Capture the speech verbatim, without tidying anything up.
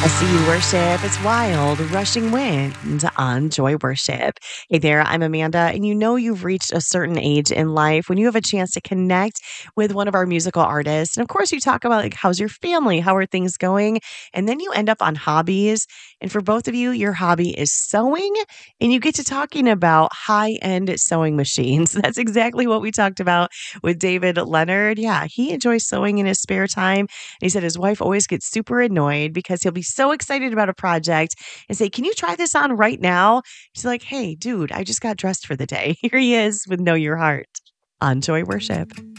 I see you worship. It's wild, rushing wind on Joy Worship. Hey there, I'm Amanda, and you know you've reached a certain age in life when you have a chance to connect with one of our musical artists. And of course, you talk about like, how's your family? How are things going? And then you end up on hobbies. And for both of you, your hobby is sewing, and you get to talking about high end sewing machines. That's exactly what we talked about with David Leonard. Yeah, he enjoys sewing in his spare time. He said his wife always gets super annoyed because he'll be so excited about a project and say, "Can you try this on right now?" She's like, "Hey, dude, I just got dressed for the day." Here he is with Know Your Heart on Joy Worship.